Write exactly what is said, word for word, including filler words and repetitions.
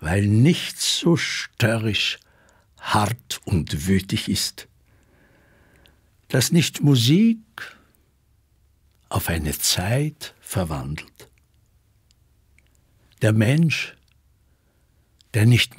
weil nichts so störrisch, hart und wütig ist, dass nicht Musik auf eine Zeit verwandelt. Der Mensch, der nicht